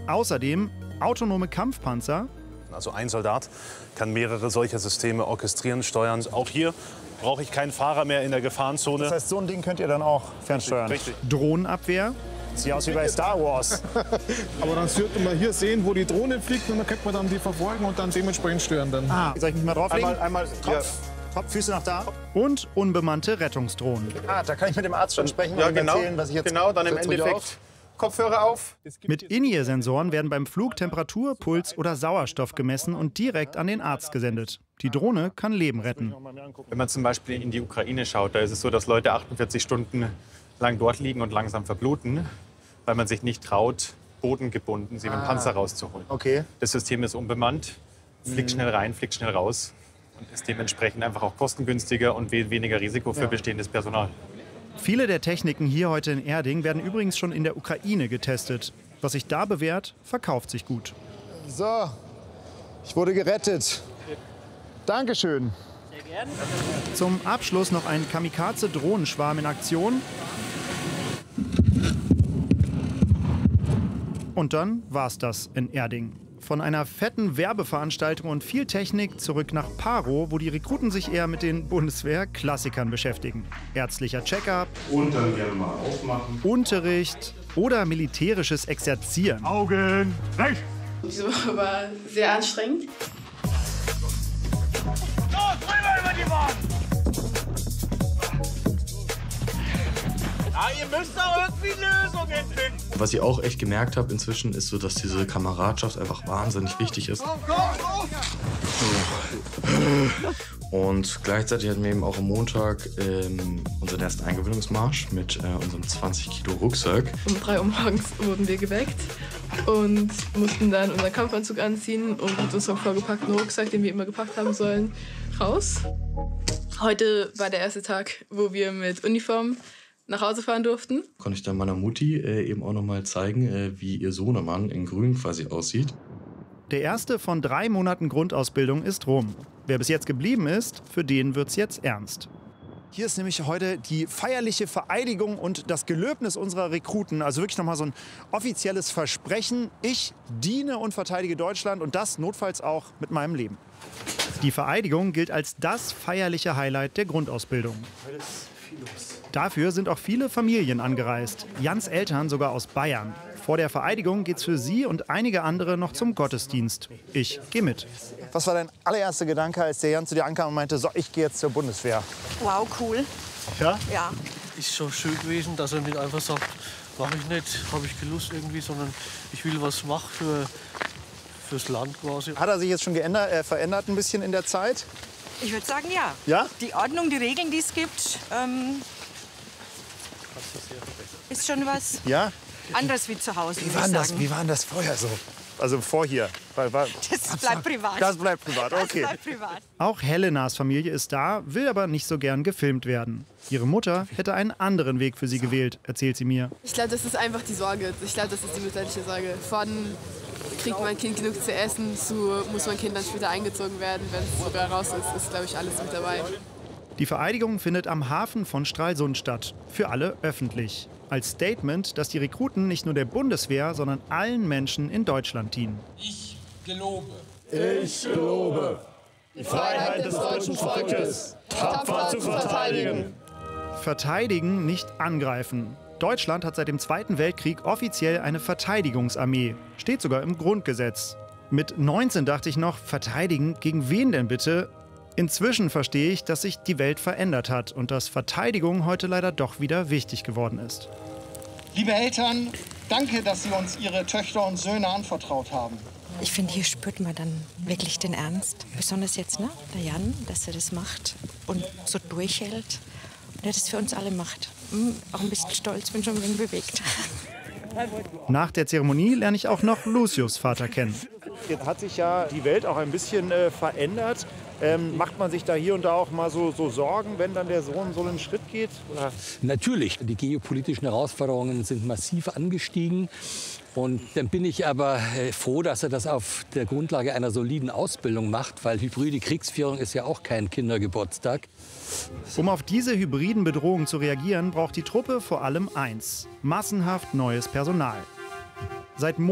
Außerdem autonome Kampfpanzer. Also ein Soldat kann mehrere solcher Systeme orchestrieren, steuern. Auch hier brauche ich keinen Fahrer mehr in der Gefahrenzone. Das heißt, so ein Ding könnt ihr dann auch fernsteuern? Richtig. Drohnenabwehr. Sieht aus wie bei Star Wars. Aber dann sollte man hier sehen, wo die Drohne fliegt, und dann könnte man dann die verfolgen und dann dementsprechend steuern. Dann. Soll ich mich mal drauflegen? Einmal Kopf, Füße nach da. Und unbemannte Rettungsdrohnen. Da kann ich mit dem Arzt schon sprechen Ja, und genau. erzählen, was ich jetzt... Genau, dann im Endeffekt Kopfhörer auf. Mit In-Ear-Sensoren werden beim Flug Temperatur, Puls oder Sauerstoff gemessen und direkt an den Arzt gesendet. Die Drohne kann Leben retten. Wenn man zum Beispiel in die Ukraine schaut, da ist es so, dass Leute 48 Stunden lang dort liegen und langsam verbluten, weil man sich nicht traut, bodengebunden sie mit dem Panzer rauszuholen. Okay. Das System ist unbemannt, fliegt schnell rein, fliegt schnell raus und ist dementsprechend einfach auch kostengünstiger und weniger Risiko für bestehendes Personal. Viele der Techniken hier heute in Erding werden übrigens schon in der Ukraine getestet. Was sich da bewährt, verkauft sich gut. So, ich wurde gerettet. Dankeschön. Sehr gern. Zum Abschluss noch ein Kamikaze-Drohnenschwarm in Aktion. Und dann war's das in Erding. Von einer fetten Werbeveranstaltung und viel Technik zurück nach Parow, wo die Rekruten sich eher mit den Bundeswehr-Klassikern beschäftigen. Ärztlicher Check-up, Und dann gerne mal aufmachen. Unterricht oder militärisches Exerzieren. Augen rechts! Diese Woche war sehr anstrengend. Los, rüber über die Bahn! Ja, ihr müsst doch irgendwie Lösungen finden. Was ich auch echt gemerkt habe inzwischen, ist so, dass diese Kameradschaft einfach wahnsinnig wichtig ist. Und gleichzeitig hatten wir eben auch am Montag unseren ersten Eingewöhnungsmarsch mit unserem 20 Kilo Rucksack. Um 3 Uhr morgens wurden wir geweckt und mussten dann unseren Kampfanzug anziehen und mit unserem vorgepackten Rucksack, den wir immer gepackt haben sollen, raus. Heute war der erste Tag, wo wir mit Uniform nach Hause fahren durften. Konnte ich dann meiner Mutti eben auch noch mal zeigen, wie ihr Sohnemann in Grün quasi aussieht. Der erste von 3 Monaten Grundausbildung ist rum. Wer bis jetzt geblieben ist, für den wird's jetzt ernst. Hier ist nämlich heute die feierliche Vereidigung und das Gelöbnis unserer Rekruten. Also wirklich nochmal so ein offizielles Versprechen. Ich diene und verteidige Deutschland und das notfalls auch mit meinem Leben. Die Vereidigung gilt als das feierliche Highlight der Grundausbildung. Dafür sind auch viele Familien angereist. Jans Eltern sogar aus Bayern. Vor der Vereidigung geht's für sie und einige andere noch zum Gottesdienst. Ich gehe mit. Was war dein allererster Gedanke, als der Jan zu dir ankam und meinte, so, ich gehe jetzt zur Bundeswehr? Wow, cool. Ja? Ja. Ist so schön gewesen, dass er nicht einfach sagt, mache ich nicht, habe ich keine Lust irgendwie, sondern ich will was machen fürs Land quasi. Hat er sich jetzt schon verändert ein bisschen in der Zeit? Ich würde sagen, ja. Ja? Die Ordnung, die Regeln, die es gibt, ist schon was anderes wie zu Hause, würde ich sagen. Wie war denn das vorher so? Also vor hier? Das bleibt privat. Das bleibt privat, okay. Das bleibt privat. Auch Helenas Familie ist da, will aber nicht so gern gefilmt werden. Ihre Mutter hätte einen anderen Weg für sie gewählt, erzählt sie mir. Ich glaube, das ist einfach die Sorge. Ich glaube, das ist die mütterliche Sorge. Von kriegt mein Kind genug zu essen, zu muss mein Kind dann später eingezogen werden, wenn es sogar raus ist, glaube ich, alles mit dabei. Die Vereidigung findet am Hafen von Stralsund statt. Für alle öffentlich. Als Statement, dass die Rekruten nicht nur der Bundeswehr, sondern allen Menschen in Deutschland dienen. Ich gelobe. Ich gelobe, die Freiheit des deutschen Volkes tapfer zu verteidigen. Verteidigen, nicht angreifen. Deutschland hat seit dem Zweiten Weltkrieg offiziell eine Verteidigungsarmee. Steht sogar im Grundgesetz. Mit 19 dachte ich noch, verteidigen, gegen wen denn bitte? Inzwischen verstehe ich, dass sich die Welt verändert hat und dass Verteidigung heute leider doch wieder wichtig geworden ist. Liebe Eltern, danke, dass Sie uns Ihre Töchter und Söhne anvertraut haben. Ich finde, hier spürt man dann wirklich den Ernst. Besonders jetzt, ne? Der Jan, dass er das macht und so durchhält. Und er das für uns alle macht. Auch ein bisschen stolz, bin schon ein wenig bewegt. Nach der Zeremonie lerne ich auch noch Lucius Vater kennen. Jetzt hat sich ja die Welt auch ein bisschen verändert. Macht man sich da hier und da auch mal so Sorgen, wenn dann der Sohn so einen Schritt geht? Oder? Natürlich, die geopolitischen Herausforderungen sind massiv angestiegen. Und dann bin ich aber froh, dass er das auf der Grundlage einer soliden Ausbildung macht, weil hybride Kriegsführung ist ja auch kein Kindergeburtstag. Um auf diese hybriden Bedrohungen zu reagieren, braucht die Truppe vor allem eins: massenhaft neues Personal. Seit